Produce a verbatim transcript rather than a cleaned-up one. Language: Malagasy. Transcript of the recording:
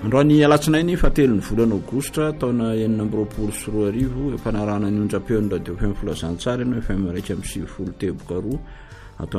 androany alatsinainy fatelo ny volana aogostra taona enina ambiroapolo sy roa arivo empanarana ny onjam-peon'ny radio F M filazantsara no F M raika amby sivifolo teboka roa